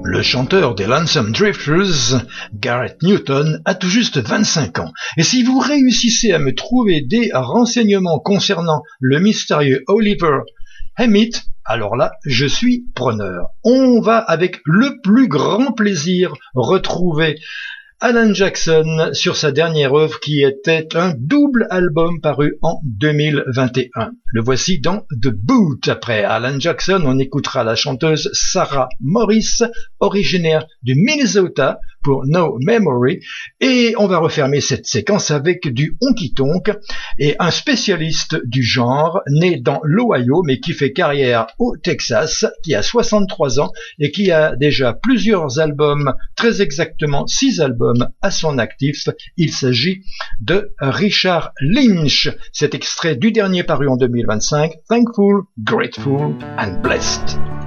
Le chanteur des Lonesome Drifters, Garrett Newton, a tout juste 25 ans. Et si vous réussissez à me trouver des renseignements concernant le mystérieux Oliver Hewitt, alors là, je suis preneur. On va avec le plus grand plaisir retrouver Alan Jackson sur sa dernière œuvre qui était un double album paru en 2021. Le voici dans The Boot. Après Alan Jackson, on écoutera la chanteuse Sarah Morris, originaire du Minnesota, pour No Memory, et on va refermer cette séquence avec du honky-tonk et un spécialiste du genre né dans l'Ohio mais qui fait carrière au Texas, qui a 63 ans et qui a déjà plusieurs albums, très exactement 6 albums à son actif. Il s'agit de Richard Lynch. Cet extrait du dernier paru en 2025, Thankful, Grateful and Blessed.